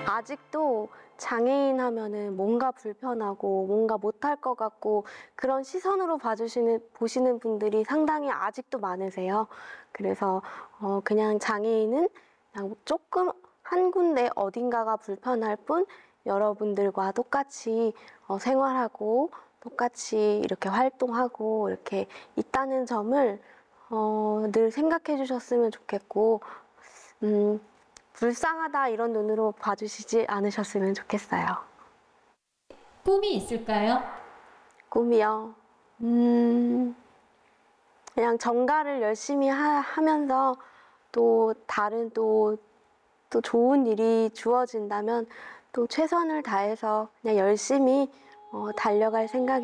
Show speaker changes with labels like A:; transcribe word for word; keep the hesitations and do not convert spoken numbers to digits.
A: 아직도 장애인 하면은 뭔가 불편하고 뭔가 못할 것 같고 그런 시선으로 봐주시는, 보시는 분들이 상당히 아직도 많으세요. 그래서 어, 그냥 장애인은 그냥 조금 한 군데 어딘가가 불편할 뿐 여러분들과 똑같이 어, 생활하고 똑같이 이렇게 활동하고 이렇게 있다는 점을 어, 늘 생각해 주셨으면 좋겠고 음, 불쌍하다 이런 눈으로 봐주시지 않으셨으면 좋겠어요.
B: 꿈이 있을까요?
A: 꿈이요? 음, 그냥 정가를 열심히 하, 하면서 또 다른 또, 또 좋은 일이 주어진다면 또 최선을 다해서 그냥 열심히 어, 달려갈 생각이